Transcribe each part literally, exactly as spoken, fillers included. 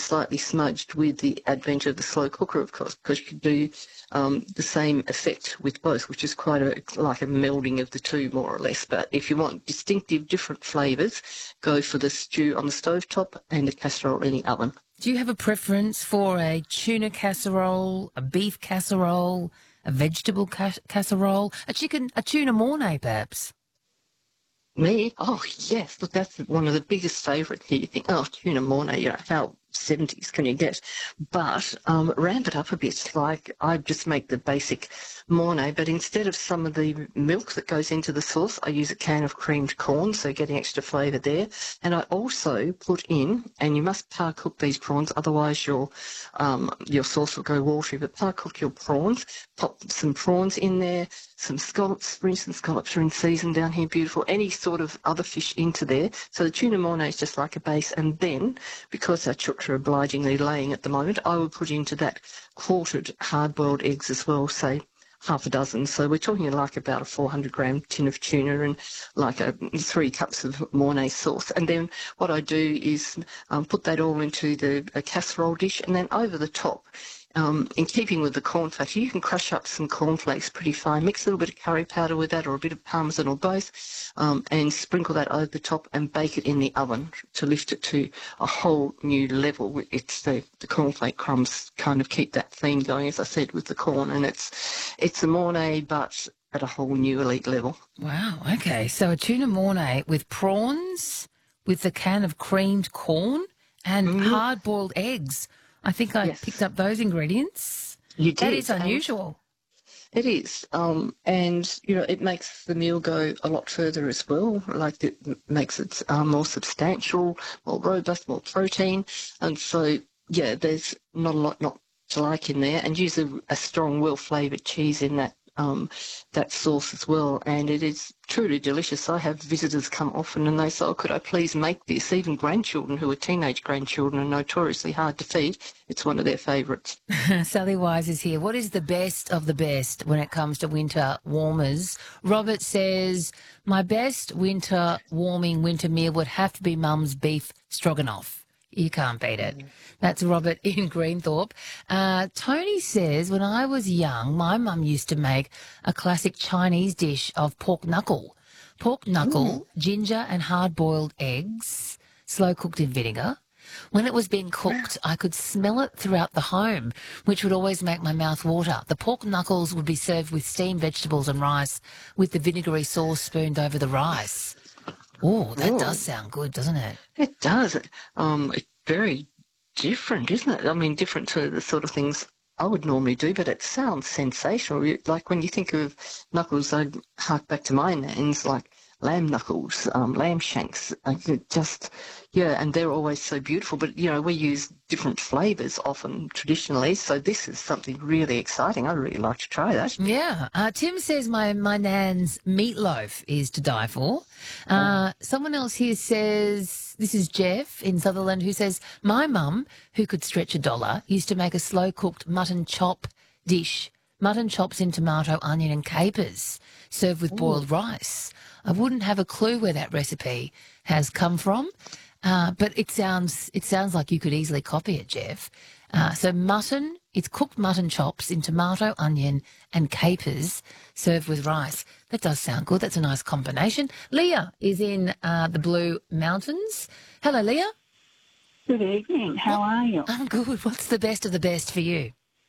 slightly smudged with the advent of the slow cooker, of course, because you can do um, the same effect with both, which is quite a, like a melding of the two, more or less. But if you want distinctive, different flavours, go for the stew on the stovetop and the casserole in the oven. Do you have a preference for a tuna casserole, a beef casserole, a vegetable ca- casserole, a chicken, a tuna mornay, perhaps? Me? Oh, yes. Look, that's one of the biggest favourites here. You think, oh, tuna mornay, you know, how seventies can you get? But um, ramp it up a bit. Like, I just make the basic mornay, but instead of some of the milk that goes into the sauce, I use a can of creamed corn, so getting extra flavour there. And I also put in, and you must par cook these prawns, otherwise your um, your sauce will go watery, but par cook your prawns, pop some prawns in there, some scallops, spring some scallops are in season down here, beautiful, any sort of other fish into there. So the tuna mornay is just like a base, and then, because our chooks are obligingly laying at the moment, I will put into that quartered hard-boiled eggs as well, say half a dozen. So we're talking like about a four hundred gram tin of tuna and like a, three cups of mornay sauce. And then what I do is um, put that all into the a casserole dish, and then over the top, Um, in keeping with the cornflakes, you can crush up some cornflakes pretty fine, mix a little bit of curry powder with that or a bit of parmesan or both, um, and sprinkle that over the top and bake it in the oven to lift it to a whole new level. It's the, the cornflake crumbs kind of keep that theme going, as I said, with the corn, and it's it's a mornay but at a whole new elite level. Wow, okay. So a tuna mornay with prawns, with a can of creamed corn and Mm-hmm. hard-boiled eggs. I think I Yes. picked up those ingredients. You did. That is unusual. It is, um, and you know, it makes the meal go a lot further as well. Like it makes it um, more substantial, more robust, more protein, and so yeah, there's not a lot not to like in there. And use a, a strong, well-flavoured cheese in that um, that sauce as well, and it is truly delicious. I have visitors come often and they say, oh, could I please make this? Even grandchildren who are teenage grandchildren are notoriously hard to feed. It's one of their favourites. Sally Wise is here. What is the best of the best when it comes to winter warmers? Robert says, my best winter warming winter meal would have to be Mum's beef stroganoff. You can't beat it. That's Robert in Greenthorpe. Uh, Tony says, when I was young, my mum used to make a classic Chinese dish of pork knuckle. Pork knuckle, Ooh. ginger and hard-boiled eggs, slow-cooked in vinegar. When it was being cooked, I could smell it throughout the home, which would always make my mouth water. The pork knuckles would be served with steamed vegetables and rice with the vinegary sauce spooned over the rice. Oh, that Ooh. does sound good, doesn't it? It does. Um, it's very different, isn't it? I mean, different to the sort of things I would normally do, but it sounds sensational. Like when you think of knuckles, I hark back to my names, like lamb knuckles, um, lamb shanks, just, yeah, and they're always so beautiful. But, you know, we use different flavours often traditionally, so this is something really exciting. I'd really like to try that. Yeah. Uh, Tim says my, my nan's meatloaf is to die for. Uh, oh. Someone else here says, this is Jeff in Sutherland, who says, my mum, who could stretch a dollar, used to make a slow-cooked mutton chop dish, mutton chops in tomato, onion and capers, served with Ooh. boiled rice. I wouldn't have a clue where that recipe has come from, uh, but it sounds it sounds like you could easily copy it, Jeff. Uh, so mutton, it's cooked mutton chops in tomato, onion and capers served with rice. That does sound good. That's a nice combination. Leah is in uh, the Blue Mountains. Hello, Leah. Good evening. How what? are you? I'm good. What's the best of the best for you?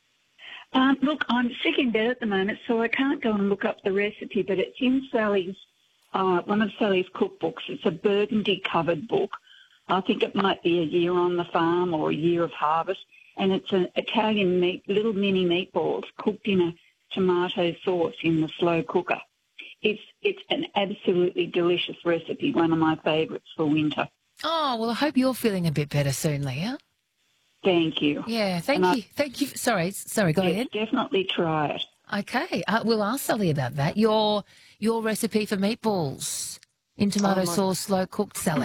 Um, look, I'm sick in bed at the moment, so I can't go and look up the recipe, but it's in Sally's, uh, one of Sally's cookbooks. It's a burgundy-covered book. I think it might be A Year on the Farm or A Year of Harvest, and it's an Italian meat, little mini meatballs cooked in a tomato sauce in the slow cooker. It's it's an absolutely delicious recipe, one of my favourites for winter. Oh, well, I hope you're feeling a bit better soon, Leah. Thank you. Yeah, thank and you. I, thank you. Sorry, sorry, go yes, ahead. Definitely try it. Okay, uh, we'll ask Sally about that. Your your recipe for meatballs in tomato oh, sauce, slow cooked, Sally.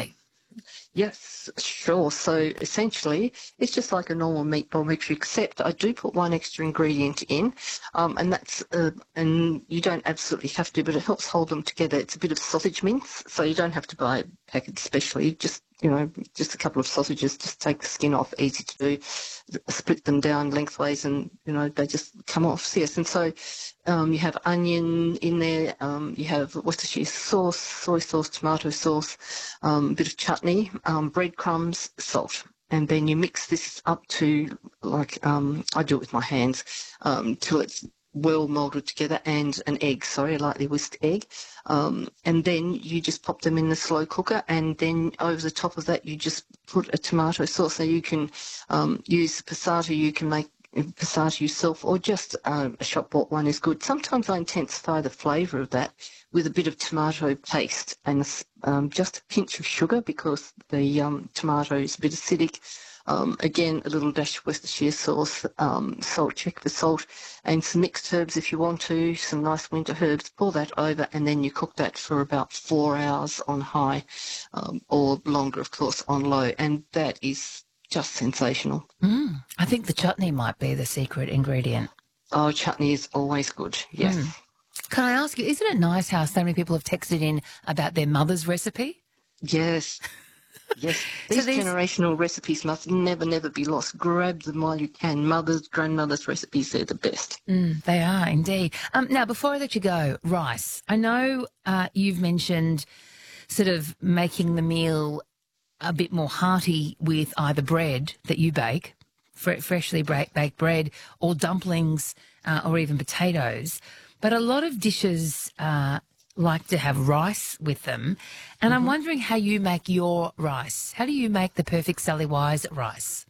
Yes, sure. So essentially, it's just like a normal meatball mixture, except I do put one extra ingredient in, um, and that's uh, and you don't absolutely have to, but it helps hold them together. It's a bit of sausage mince, so you don't have to buy a packet specially. Just you know, just a couple of sausages. Just take the skin off, easy to do. Split them down lengthways, and you know they just come off. So, yes, and so um, you have onion in there. Um, you have Worcestershire sauce, soy sauce, tomato sauce, um, a bit of chutney, um, breadcrumbs, salt, and then you mix this up to like um, I do it with my hands um, till it's well moulded together, and an egg, sorry, a lightly whisked egg. Um, and then you just pop them in the slow cooker, and then over the top of that you just put a tomato sauce. So you can um, use passata, you can make passata yourself, or just um, a shop bought one is good. Sometimes I intensify the flavour of that with a bit of tomato paste and um, just a pinch of sugar, because the um, tomato is a bit acidic. Um, again, a little dash of Worcestershire sauce, um, salt, check for salt, and some mixed herbs if you want to, some nice winter herbs. Pour that over, and then you cook that for about four hours on high, um, or longer, of course, on low, and that is just sensational. Mm, I think the chutney might be the secret ingredient. Oh, chutney is always good, yes. Mm. Can I ask you, isn't it nice how so many people have texted in about their mother's recipe? Yes. Yes, these, so these generational recipes must never, never be lost. Grab them while you can. Mothers, grandmothers' recipes, they're the best. Mm, they are, indeed. Um, now, before I let you go, rice. I know uh, you've mentioned sort of making the meal a bit more hearty with either bread that you bake, fre- freshly baked bread, or dumplings, uh, or even potatoes. But a lot of dishes uh, like to have rice with them. And mm-hmm. I'm wondering how you make your rice. How do you make the perfect Sally Wise rice?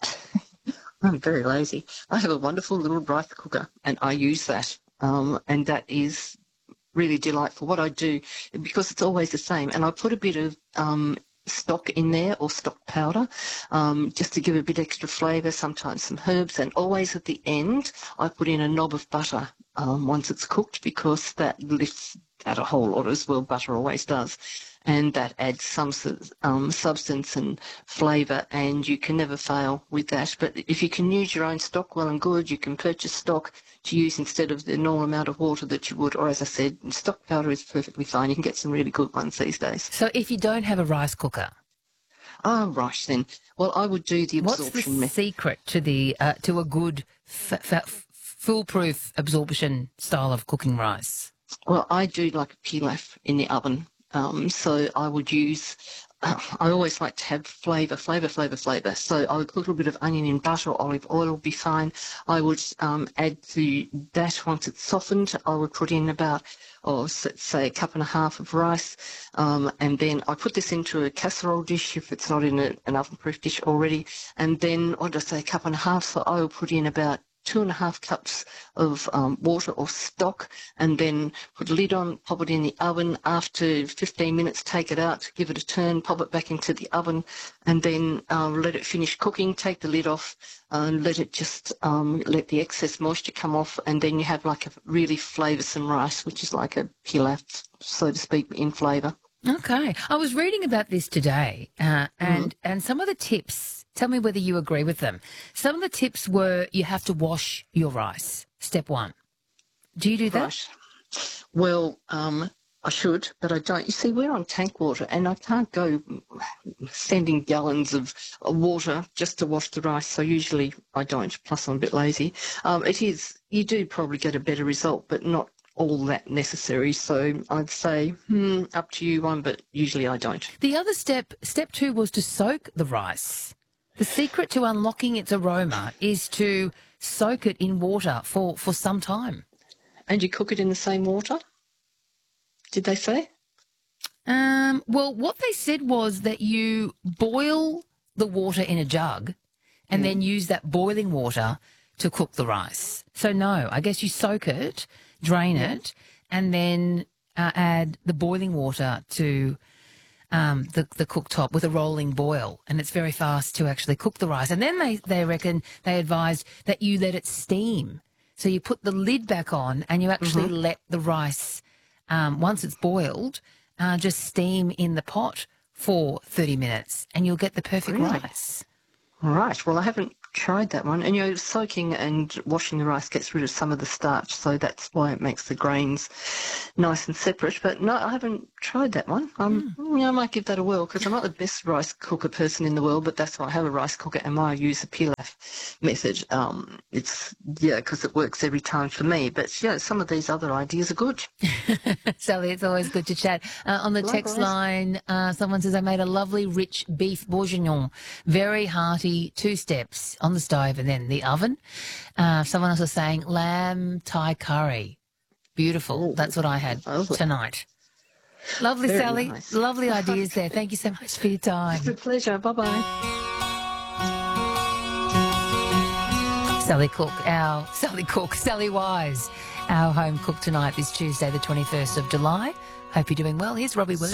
I'm very lazy. I have a wonderful little rice cooker, and I use that. Um, and that is really delightful. What I do, because it's always the same, and I put a bit of um, stock in there, or stock powder, um, just to give a bit extra flavour, sometimes some herbs, and always at the end I put in a knob of butter um, once it's cooked, because that lifts out a whole lot, as well butter always does, and that adds some um, substance and flavour, and you can never fail with that. But if you can use your own stock, well and good. You can purchase stock to use instead of the normal amount of water that you would, or as I said, stock powder is perfectly fine. You can get some really good ones these days. So if you don't have a rice cooker? Oh, right then. Well, I would do the absorption What's the method. secret to the uh, to a good f- f- foolproof absorption style of cooking rice? Well, I do like a pilaf in the oven. Um, so I would use, uh, I always like to have flavour, flavour, flavour, flavour. So I would put a little bit of onion in butter, or olive oil will be fine. I would um, add to that, once it's softened, I would put in about, or say a cup and a half of rice. Um, and then I put this into a casserole dish if it's not in a, an oven-proof dish already. And then, what did I say, a cup and a half? So I will put in about two and a half cups of um, water or stock, and then put a lid on, pop it in the oven. After fifteen minutes, take it out, give it a turn, pop it back into the oven, and then um, let it finish cooking. Take the lid off and let it just, um, let the excess moisture come off, and then you have like a really flavoursome rice, which is like a pilaf, so to speak, in flavour. Okay. I was reading about this today, uh, and, mm. and some of the tips, tell me whether you agree with them. Some of the tips were you have to wash your rice, step one. Do you do that? Right. Well, um, I should, but I don't. You see, we're on tank water, and I can't go sending gallons of water just to wash the rice, so usually I don't, plus I'm a bit lazy. Um, it is, you do probably get a better result, but not all that necessary. So I'd say, hmm, up to you one, but usually I don't. The other step, step two, was to soak the rice. The secret to unlocking its aroma is to soak it in water for, for some time. And you cook it in the same water? Did they say? Um, well, what they said was that you boil the water in a jug and mm. then use that boiling water to cook the rice. So no, I guess you soak it, drain it, and then uh, add the boiling water to um, the, the cooktop with a rolling boil, and it's very fast to actually cook the rice. And then they, they reckon, they advised that you let it steam. So you put the lid back on and you actually mm-hmm. let the rice, um, once it's boiled, uh, just steam in the pot for thirty minutes and you'll get the perfect Really? rice. Right. Well, I haven't tried that one. And, you know, soaking and washing the rice gets rid of some of the starch, so that's why it makes the grains nice and separate. But, no, I haven't tried that one. Um, mm. Yeah, I might give that a whirl because I'm not the best rice cooker person in the world, but that's why I have a rice cooker and why I use the pilaf method. Um, it's, yeah, because it works every time for me. But, yeah, some of these other ideas are good. Sally, it's always good to chat. Uh, on the Likewise. text line, uh, someone says, I made a lovely rich beef bourguignon, very hearty, two steps on the stove and then the oven. Uh, someone else is saying lamb Thai curry. Beautiful. Ooh, That's what I had lovely. tonight. Lovely, Very Sally. nice. Lovely ideas there. Thank you so much for your time. It's a pleasure. Bye-bye. Sally Cook, our Sally Cook, Sally Wise, our home cook tonight this Tuesday, the twenty-first of July. Hope you're doing well. Here's Robbie Williams.